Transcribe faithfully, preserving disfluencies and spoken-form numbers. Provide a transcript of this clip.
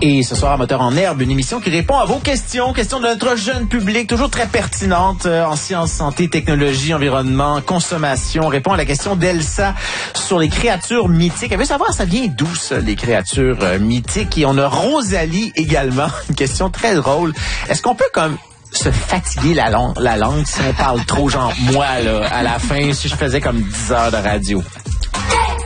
Et ce soir, Moteur en herbe, une émission qui répond à vos questions, questions de notre jeune public, toujours très pertinentes euh, en sciences, santé, technologie, environnement, consommation. On répond à la question d'Elsa sur les créatures mythiques. Elle veut savoir, ça vient d'où, ça, les créatures euh, mythiques? Et on a Rosalie également, une question très drôle. Est-ce qu'on peut comme se fatiguer la langue, la langue si on parle trop, genre moi, là, à la fin, si je faisais comme dix heures de radio?